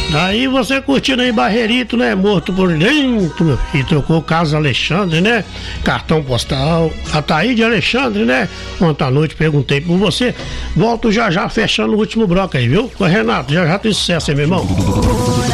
Aí você curtindo aí Barreirito, né? Morto por dentro, meu filho. Trocou Casa Alexandre, né? Cartão postal. Ataíde Alexandre, né? Ontem à noite perguntei por você. Volto já fechando o último bloco aí, viu? Renato, já tem sucesso aí, meu irmão.